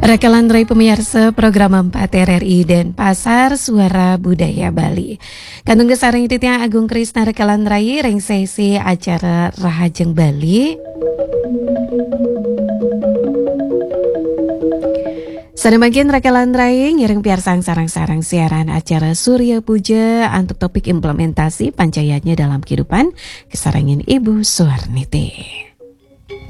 Rekalandrai pemirsa program 4 RRI dan Pasar Suara Budaya Bali. Kandung gesareng ititnya Agung Krisna Rekalandrai ring sesi acara Rahajeng Bali. Sademakin Rekalandrai ngiring piarsang sarang-sarang siaran acara Surya Puja untuk topik implementasi pancayatnya dalam kehidupan kesarangin Ibu Suharniti.